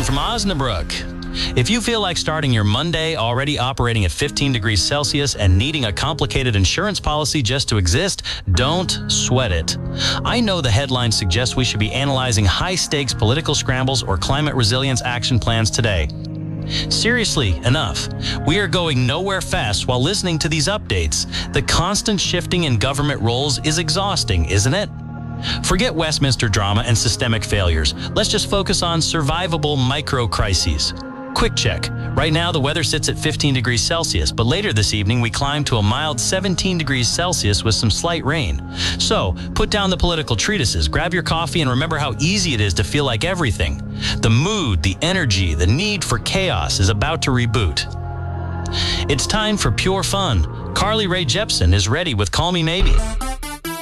Carlton from Osnabrück. If you feel like starting your Monday already operating at 15 degrees Celsius and needing a complicated insurance policy just to exist, don't sweat it. I know the headlines suggest we should be analyzing high-stakes political scrambles or climate resilience action plans today. Seriously, enough. We are going nowhere fast while listening to these updates. The constant shifting in government roles is exhausting, isn't it? Forget Westminster drama and systemic failures. Let's just focus on survivable micro-crises. Quick check. Right now, the weather sits at 15 degrees Celsius, but later this evening, we climb to a mild 17 degrees Celsius with some slight rain. So, put down the political treatises, grab your coffee, and remember how easy it is to feel like everything. The mood, the energy, the need for chaos is about to reboot. It's time for pure fun. Carly Rae Jepsen is ready with Call Me Maybe.